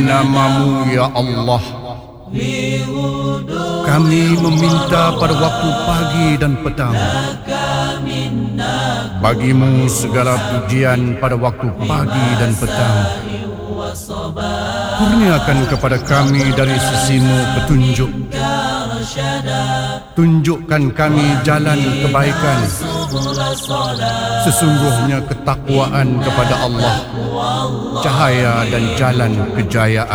nama-Mu ya Allah. Kami meminta pada waktu pagi dan petang. Bagi-Mu segala pujian pada waktu pagi dan petang. Kurniakan kepada kami dari sisi-Mu petunjuk. Tunjukkan kami jalan kebaikan. Sesungguhnya ketakwaan kepada Allah cahaya dan jalan kejayaan.